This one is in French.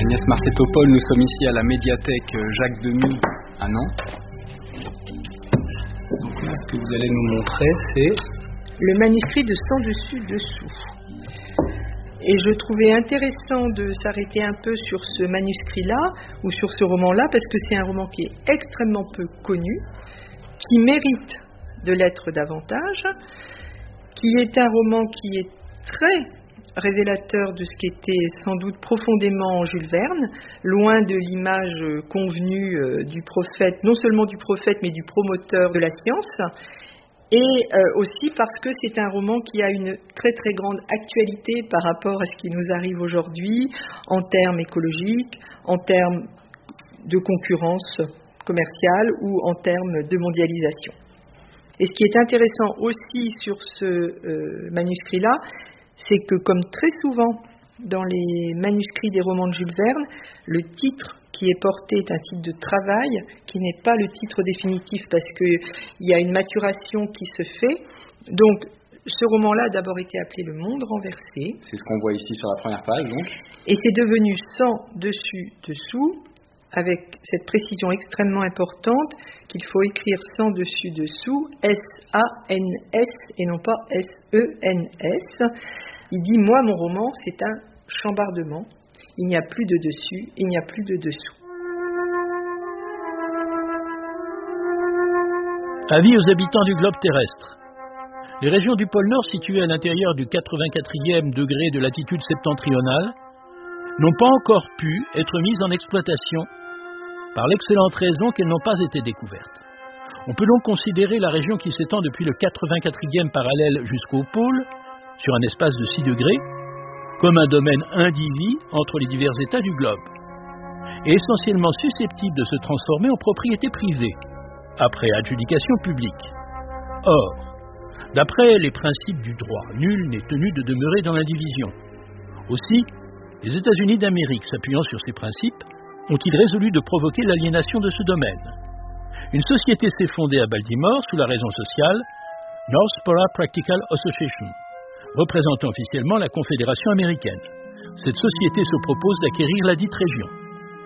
Agnès Marcetto-Paul, nous sommes ici à la médiathèque Jacques Demy à Nantes. Donc là, ce que vous allez nous montrer, c'est le manuscrit de Sans dessus dessous. Et je trouvais intéressant de s'arrêter un peu sur ce manuscrit-là ou sur ce roman-là parce que c'est un roman qui est extrêmement peu connu, qui mérite de l'être davantage, qui est un roman qui est très révélateur de ce qu'était sans doute profondément Jules Verne, loin de l'image convenue du prophète, non seulement du prophète mais du promoteur de la science, et aussi parce que c'est un roman qui a une très très grande actualité par rapport à ce qui nous arrive aujourd'hui en termes écologiques, en termes de concurrence commerciale ou en termes de mondialisation. Et ce qui est intéressant aussi sur ce manuscrit-là, c'est que comme très souvent dans les manuscrits des romans de Jules Verne, le titre qui est porté est un titre de travail, qui n'est pas le titre définitif parce qu'il y a une maturation qui se fait. Donc, ce roman-là a d'abord été appelé Le Monde renversé. C'est ce qu'on voit ici sur la première page, donc. Et c'est devenu Sans dessus dessous, avec cette précision extrêmement importante qu'il faut écrire Sans dessus dessous, S-A-N-S et non pas S-E-N-S. Il dit, moi, mon roman, c'est un chambardement. Il n'y a plus de dessus, il n'y a plus de dessous. Avis aux habitants du globe terrestre. Les régions du pôle Nord situées à l'intérieur du 84e degré de latitude septentrionale n'ont pas encore pu être mises en exploitation par l'excellente raison qu'elles n'ont pas été découvertes. On peut donc considérer la région qui s'étend depuis le 84e parallèle jusqu'au pôle, sur un espace de 6 degrés, comme un domaine indivis entre les divers états du globe, et essentiellement susceptible de se transformer en propriété privée, après adjudication publique. Or, d'après les principes du droit, nul n'est tenu de demeurer dans l'indivision. Aussi, les États-Unis d'Amérique, s'appuyant sur ces principes, ont-ils résolu de provoquer l'aliénation de ce domaine. Une société s'est fondée à Baltimore sous la raison sociale Northborough Practical Association, représentant officiellement la Confédération américaine. Cette société se propose d'acquérir la dite région.